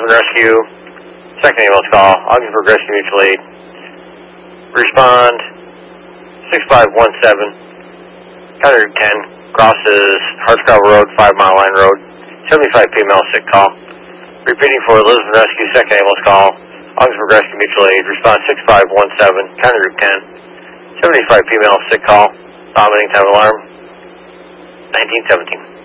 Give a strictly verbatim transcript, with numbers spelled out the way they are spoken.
Elizabeth Rescue, second ambulance call, Augsburg Rescue Mutual Aid. Respond six five one seven, County Route ten, crosses Hardscrabble Road, five mile line road, seventy-five female sick call. Repeating for Elizabeth Rescue, second ambulance call, Augsburg Rescue Mutual Aid. Response six five one seven, County Route ten, seventy-five female sick call, vomiting time alarm, nineteen seventeen.